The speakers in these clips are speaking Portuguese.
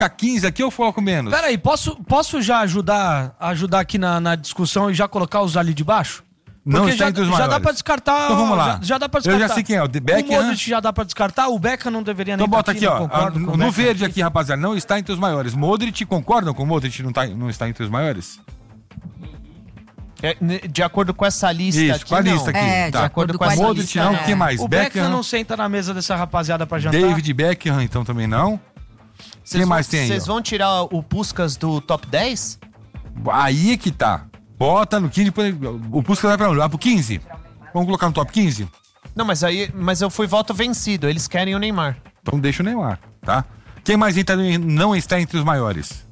15 aqui ou coloco menos? Peraí, posso já ajudar aqui na discussão e já colocar os ali de baixo? Não está entre os maiores. Já dá pra descartar. Então vamos lá. Já dá pra descartar. Eu já sei quem é, o Beckham. O Modric já dá pra descartar, o Beckham não deveria nem Então bota aqui, ó. No verde aqui, aqui, rapaziada, não está entre os maiores. Modric, concordam com o Modric não está entre os maiores? De acordo com essa lista Isso, aqui, com a lista aqui. De acordo com essa Modric lista, não, quem mais? O Beckham não senta na mesa dessa rapaziada pra jantar. David Beckham, então também não. Quem mais tem aí? Vocês vão tirar o Puskás do top 10? Aí é que tá. Bota no 15, o Puskás vai pra onde? Vai pro 15? Vamos colocar no top 15? Não, mas eu fui voto vencido. Eles querem o Neymar. Então deixa o Neymar, tá? Quem mais não está entre os maiores?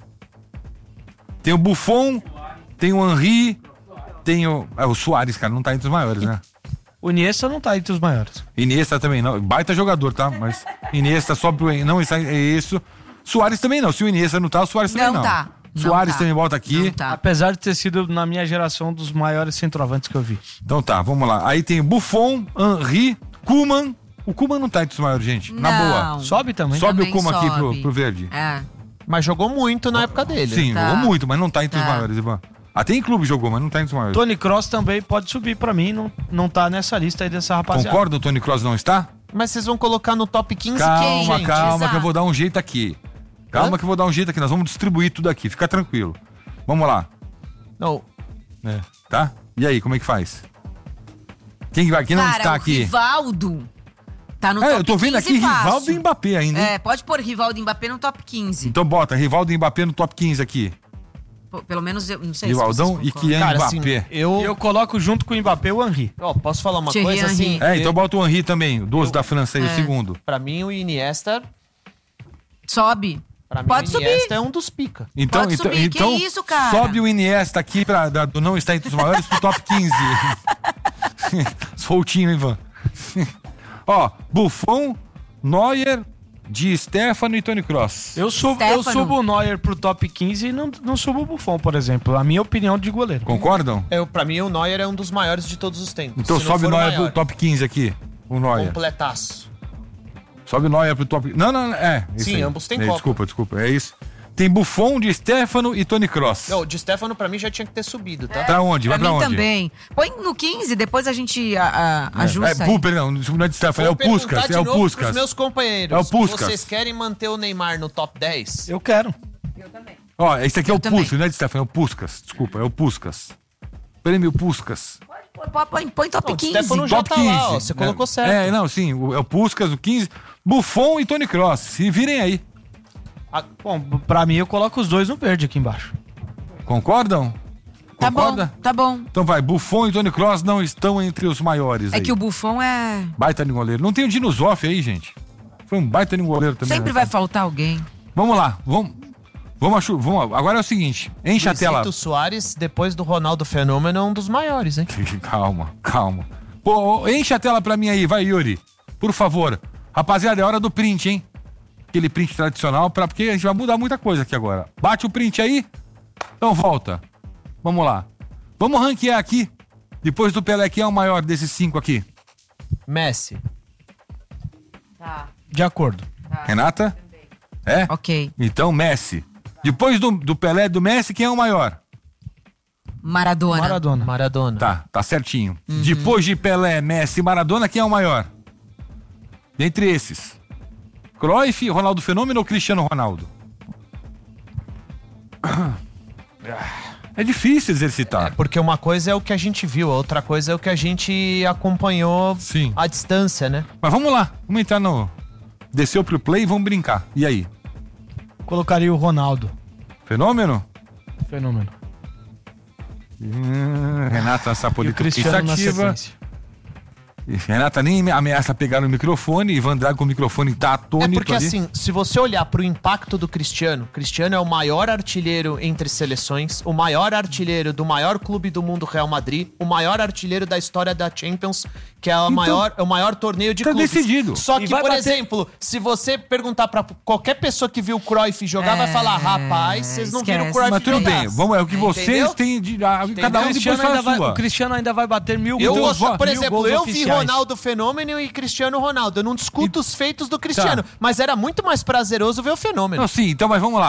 Tem o Buffon, tem o Henry, tem o Suárez, cara, não tá entre os maiores, né? O Iniesta não tá entre os maiores. Iniesta também não. Baita jogador, tá? Mas Iniesta sobe pro... Não está... É isso. Suárez também não. Se o Iniesta não tá, o Suárez também não. Não tá. Suárez também volta aqui. Tá. Apesar de ter sido, na minha geração, um dos maiores centroavantes que eu vi. Então tá, vamos lá. Aí tem Buffon, Henry, Koeman. O Koeman não tá entre os maiores, gente. Na boa. Sobe também. Sobe Também o Koeman aqui sobe. pro verde. É. Mas jogou muito na época dele. Sim, Tá. jogou muito, mas não tá entre os Tá. maiores, Ivan. Até em clube jogou, mas não tá entre os maiores. Toni Kroos também pode subir pra mim, não tá nessa lista aí dessa rapaziada. Concorda, o Toni Kroos não está? Mas vocês vão colocar no top 15 quem, Calma, gente? calma, Exato. que eu vou dar um jeito aqui. Calma que eu vou dar um jeito aqui. Nós vamos distribuir tudo aqui, fica tranquilo. Vamos lá. Não. Tá? E aí, como é que faz? Quem vai? Quem não está o aqui? Rivaldo tá no top 15 eu tô vendo aqui fácil. Rivaldo e Mbappé ainda, hein? É, pode pôr Rivaldo e Mbappé no top 15. Então bota Rivaldo e Mbappé no top 15 aqui. Pô, pelo menos eu não sei Rivaldão se e Kylian Cara, assim, Mbappé. E eu coloco junto com o Mbappé o Henry. Ó, posso falar uma Thierry coisa assim? Henry. Então bota o Henry também, o 12 da França aí, o segundo. Pra mim, o Iniesta... Sobe. Pra mim, Pode o Iniesta subir. é um dos pica. Então, Pode subir, então que isso, cara? sobe o Iniesta aqui do não estar entre os maiores pro top 15. Soltinho, Ivan. Ó, Buffon, Neuer, Di Stefano e Toni Kroos. Eu subo o Neuer pro top 15 e não subo o Buffon, por exemplo. A minha opinião de goleiro. Concordam? Pra mim, o Neuer é um dos maiores de todos os tempos. Então Se não sobe o for Neuer maior. pro top 15 aqui. O Neuer. Completaço. Sobe o Neuer pro top... Não, isso Sim, aí. ambos têm Copa. Desculpa, é isso. Tem Buffon, Di Stefano e Toni Kroos. Não, o Di Stefano pra mim já tinha que ter subido, tá? Pra onde? Vai pra mim onde? também. Põe no 15, depois a gente ajusta aí. Perdão, não é Di Stefano, é o Vou perguntar Puskás. de É o novo Puskás. pros meus companheiros. É o Puskás. Vocês querem manter o Neymar no top 10? Eu quero. Ó, esse aqui é o também. Puskás, não é Di Stefano, é o Puskás. Desculpa, é o Puskás. Prêmio Puskás. Põe top Não, o 15. Stefano já Top tá 15. lá, ó, você colocou certo. Sim, é o Puskás, o 15. Buffon e Toni Kroos. Se virem aí. Bom, pra mim eu coloco os dois no verde aqui embaixo. Concordam? Tá Concorda? bom, tá bom. Então vai, Buffon e Toni Kroos não estão entre os maiores É aí. que o Buffon é... Baita de goleiro. Não tem o Dino Zoff aí, gente. Foi um baita de goleiro também. Sempre né? vai faltar alguém. Vamos lá, vamos. Agora é o seguinte, enche a tela. Luizito Soares, depois do Ronaldo Fenômeno, é um dos maiores, hein? Calma. Pô, enche a tela pra mim aí, vai, Yuri. Por favor. Rapaziada, é hora do print, hein? Aquele print tradicional, porque a gente vai mudar muita coisa aqui agora. Bate o print aí, então volta. Vamos lá. Vamos ranquear aqui. Depois do Pelé, quem é o maior desses 5 aqui? Messi. Tá. De acordo. Renata? É? Ok. Então, Messi. Depois do Pelé e do Messi, quem é o maior? Maradona. Maradona. Tá certinho. Depois de Pelé, Messi e Maradona, quem é o maior? Dentre esses. Cruyff, Ronaldo Fenômeno ou Cristiano Ronaldo? É difícil exercitar. Porque uma coisa é o que a gente viu, a outra coisa é o que a gente acompanhou Sim. à distância, né? Mas vamos lá, vamos entrar no... Desceu pro play e vamos brincar. E aí? Colocaria o Ronaldo. Fenômeno? Fenômeno. Renata E o Sapolita Cristiano na pensativa. sequência. Renata nem ameaça pegar no microfone. Ivan Drago com o microfone tá atônito É porque ali. assim, se você olhar pro impacto do Cristiano é o maior artilheiro entre seleções, o maior artilheiro do maior clube do mundo, Real Madrid, o maior artilheiro da história da Champions, que é o maior torneio de tá clubes. decidido. Só E que, vai por bater- exemplo, se você perguntar pra qualquer pessoa que viu o Cruyff jogar, vai falar, rapaz, vocês não viram o esquece. Cruyff Mas tudo jogar. bem, vamos, é o que vocês Entendeu? têm de... Cada um depois faz a sua. O Cristiano ainda vai bater 1000 Eu gols. gosto, por mil exemplo, gols eu vi oficiais. Ronaldo fenômeno e Cristiano Ronaldo. Eu não discuto os feitos do Cristiano, mas era muito mais prazeroso ver o fenômeno. Não, sim, então, mas vamos lá.